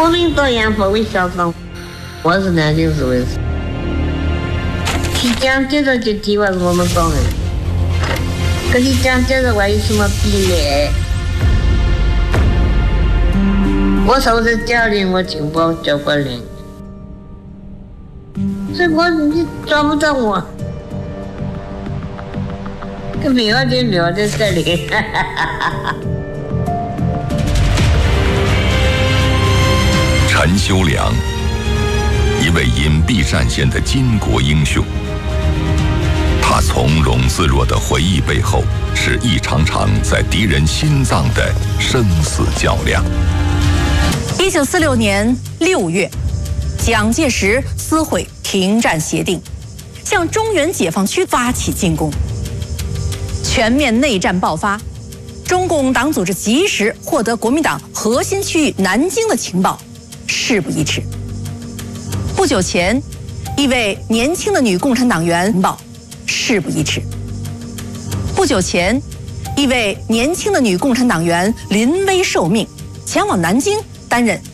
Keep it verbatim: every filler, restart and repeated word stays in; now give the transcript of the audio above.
我领导杨峰为校长，我是南京市卫士。提讲接着就提完我们党人，跟你讲接着我有什么比例？我受是教练，我就不教官练，所以我你抓不到我。个苗就苗在这里。 陈修良，一位隐蔽战线的巾帼英雄。他从容自若的回忆背后，是一场场在敌人心脏的生死较量。 一九四六年六月，蒋介石撕毁停战协定，向中原解放区发起进攻。全面内战爆发，中共党组织及时获得国民党核心区域南京的情报，事不宜迟。不久前，一位年轻的女共产党员情报，事不宜迟。不久前，一位年轻的女共产党员临危受命，前往南京担任